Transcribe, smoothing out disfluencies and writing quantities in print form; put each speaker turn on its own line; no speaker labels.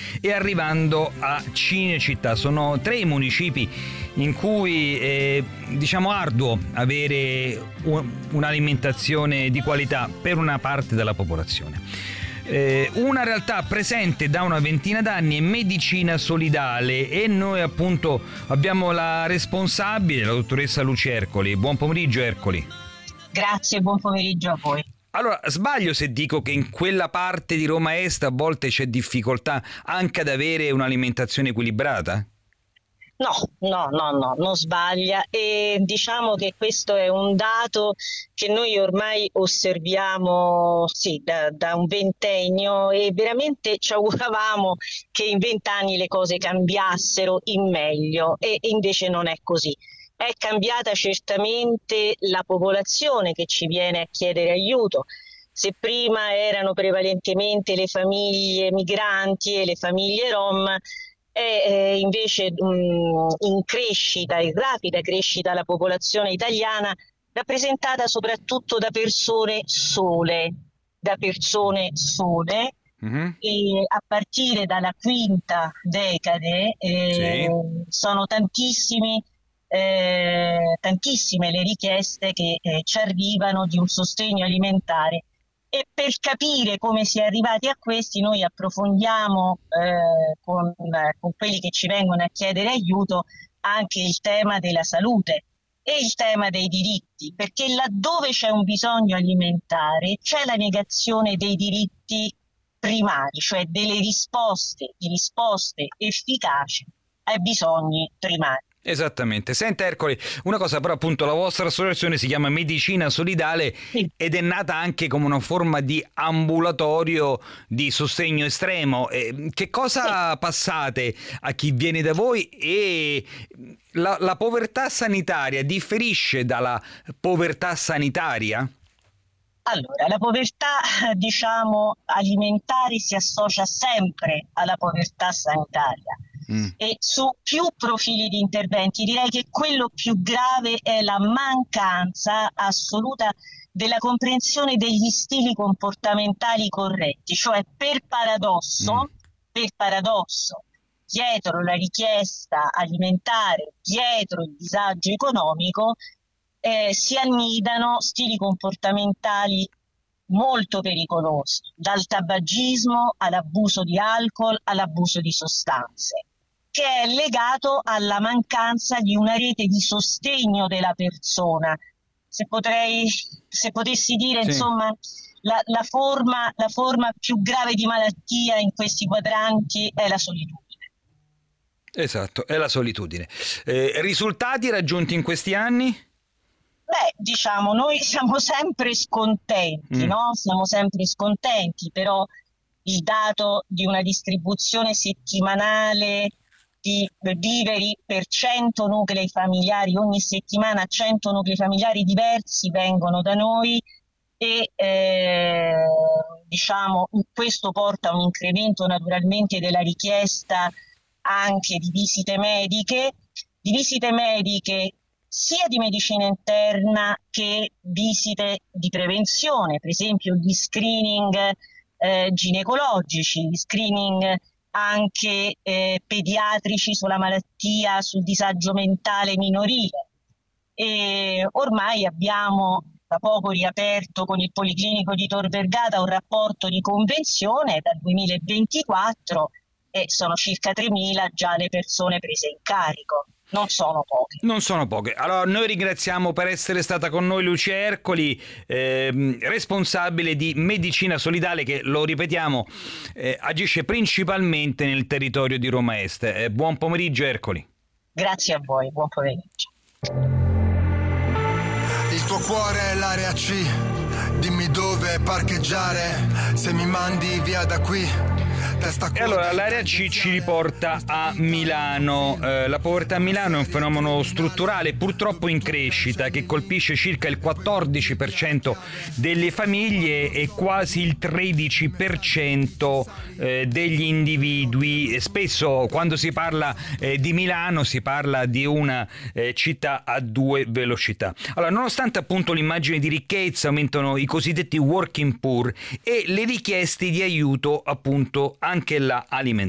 e arrivando a Cinecittà. Sono 3 i municipi in cui è arduo avere un'alimentazione di qualità per una parte della popolazione. Una realtà presente da una ventina d'anni è Medicina Solidale e noi appunto abbiamo la responsabile, la dottoressa Lucia Ercoli. Buon pomeriggio Ercoli.
Grazie, buon pomeriggio a voi.
Allora, sbaglio se dico che in quella parte di Roma Est a volte c'è difficoltà anche ad avere un'alimentazione equilibrata?
No, non sbaglia, e diciamo che questo è un dato che noi ormai osserviamo da un ventennio, e veramente ci auguravamo che in 20 anni le cose cambiassero in meglio, e invece non è così. È cambiata certamente la popolazione che ci viene a chiedere aiuto. Se prima erano prevalentemente le famiglie migranti e le famiglie rom, è invece in crescita, in rapida crescita, la popolazione italiana, rappresentata soprattutto da persone sole, e a partire dalla quinta decade sono tantissime le richieste che ci arrivano di un sostegno alimentare. E per capire come si è arrivati a questi, noi approfondiamo con quelli che ci vengono a chiedere aiuto anche il tema della salute e il tema dei diritti, perché laddove c'è un bisogno alimentare c'è la negazione dei diritti primari, cioè delle risposte efficaci ai bisogni primari.
Esattamente. Senta Ercoli, una cosa però, appunto, la vostra associazione si chiama Medicina Solidale ed è nata anche come una forma di ambulatorio di sostegno estremo. Che cosa passate a chi viene da voi? E la povertà sanitaria differisce dalla povertà sanitaria?
Allora, la povertà, alimentare si associa sempre alla povertà sanitaria. E su più profili di interventi direi che quello più grave è la mancanza assoluta della comprensione degli stili comportamentali corretti, cioè per paradosso, dietro la richiesta alimentare, dietro il disagio economico, si annidano stili comportamentali molto pericolosi, dal tabagismo all'abuso di alcol, all'abuso di sostanze, che è legato alla mancanza di una rete di sostegno della persona. Se potessi dire, insomma, la forma più grave di malattia in questi quadranti è la solitudine.
Esatto, è la solitudine. Risultati raggiunti in questi anni?
Noi siamo sempre scontenti, no? Siamo sempre scontenti, però il dato di una distribuzione settimanale di viveri per 100 nuclei familiari, ogni settimana 100 nuclei familiari diversi vengono da noi, e questo porta a un incremento naturalmente della richiesta anche di visite mediche sia di medicina interna che visite di prevenzione, per esempio gli screening ginecologici, gli screening anche pediatrici sulla malattia, sul disagio mentale minorile. E ormai abbiamo da poco riaperto con il Policlinico di Tor Vergata un rapporto di convenzione dal 2024 e sono circa 3.000 già le persone prese in carico. Non sono poche. Allora, noi ringraziamo per essere stata con noi Lucia Ercoli, responsabile di Medicina Solidale, che, lo ripetiamo, agisce principalmente nel territorio di Roma Est. Buon pomeriggio Ercoli. Grazie a voi, buon pomeriggio.
Il tuo cuore è l'area C, dimmi dove parcheggiare, se mi mandi via da qui.
E allora l'area C ci riporta a Milano. La povertà a Milano è un fenomeno strutturale, purtroppo in crescita, che colpisce circa il 14% delle famiglie e quasi il 13% degli individui. Spesso quando si parla di Milano si parla di una città a 2 velocità. Allora, nonostante appunto l'immagine di ricchezza, aumentano i cosiddetti working poor e le richieste di aiuto appunto anche là alimentare.